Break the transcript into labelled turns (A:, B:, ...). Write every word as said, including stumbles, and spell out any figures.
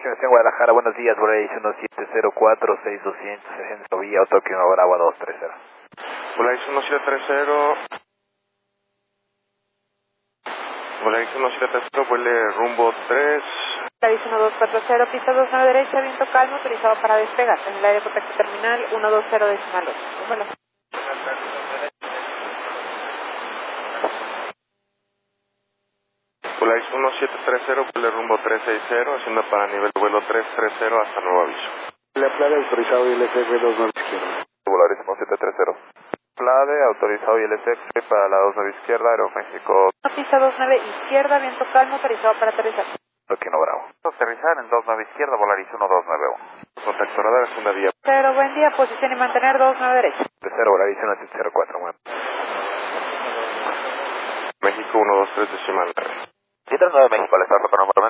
A: Nación Guadalajara, buenos días, Volaris uno siete cero cuatro seis doscientos, Centro Vía, Tokio, Bravo dos tres cero.
B: Volaris uno siete tres cero. Volaris uno siete tres cero, vuele rumbo tres.
C: Volaris uno dos cuatro cero, pista dos nueve derecha, viento calmo, autorizado para despegar. En el área de contacto terminal uno dos cero decimal ocho. Bueno.
B: Volaris uno siete tres cero, vuele rumbo tres seis cero, haciendo para nivel vuelo tres tres cero hasta nuevo aviso.
D: La playa autorizado I L S F dos nueve izquierda.
A: Volaris uno siete tres cero. Plade, autorizado I L S F para la dos nueve izquierda, Aeroméxico.
C: Pista dos nueve izquierda, viento calmo, autorizado para aterrizar.
A: Tokio, Bravo. Aterrizar en dos nueve izquierda, Volaris uno dos nueve uno.
B: Contacto radar, segunda vía.
C: Cero, buen día, posición y mantener dos nueve derecha.
A: Tercero, Volaris uno siete cero cuatro, bueno.
B: México uno dos tres decimal nueve.
A: siete nueve México, al estar retorno